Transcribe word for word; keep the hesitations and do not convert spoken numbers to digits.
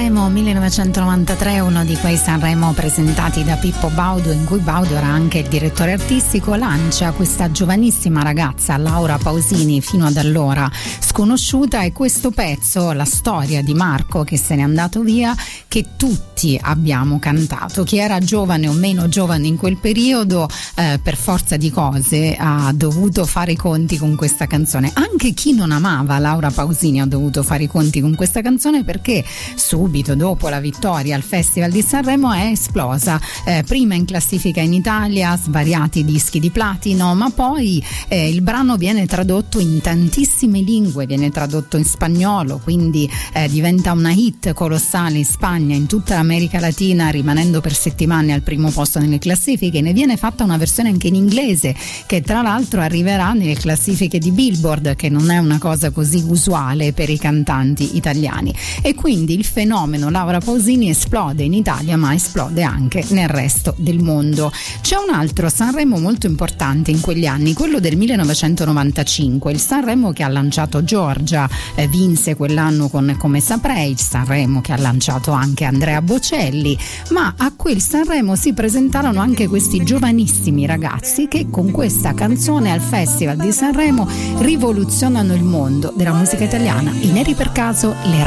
Sanremo millenovecentonovantatré, uno di quei Sanremo presentati da Pippo Baudo, in cui Baudo era anche il direttore artistico, lancia questa giovanissima ragazza Laura Pausini, fino ad allora sconosciuta, e questo pezzo, la storia di Marco che se n'è andato via, che tutti abbiamo cantato. Chi era giovane o meno giovane in quel periodo, eh, per forza di cose ha dovuto fare i conti con questa canzone. Anche chi non amava Laura Pausini ha dovuto fare i conti con questa canzone, perché subito dopo la vittoria al Festival di Sanremo è esplosa, eh, prima in classifica in Italia, svariati dischi di platino, ma poi eh, il brano viene tradotto in tantissime lingue, viene tradotto in spagnolo, quindi eh, diventa una hit colossale in Spagna, in tutta l'America Latina, rimanendo per settimane al primo posto nelle classifiche. Ne viene fatta una versione anche in inglese, che tra l'altro arriverà nelle classifiche di Billboard, che non è una cosa così usuale per i cantanti italiani. E quindi il fenomeno Laura Pausini esplode in Italia, ma esplode anche nel resto del mondo. C'è un altro Sanremo molto importante in quegli anni, quello del millenovecentonovantacinque, il Sanremo che ha lanciato Giorgia, eh, vinse quell'anno con Come Saprei, il Sanremo che ha lanciato anche Andrea Bocelli, ma a quel Sanremo si presentarono anche questi giovanissimi ragazzi che con questa canzone al Festival di Sanremo rivoluzionano il mondo della musica italiana. I Neri per caso, le